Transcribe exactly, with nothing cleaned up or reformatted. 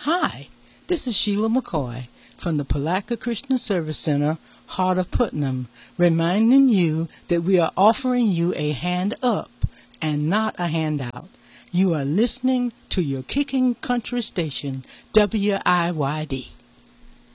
Hi, this is Sheila McCoy from the Palatka Christian Service Center, Heart of Putnam, reminding you that we are offering you a hand up and not a handout. You are listening to your kicking country station, W I Y D.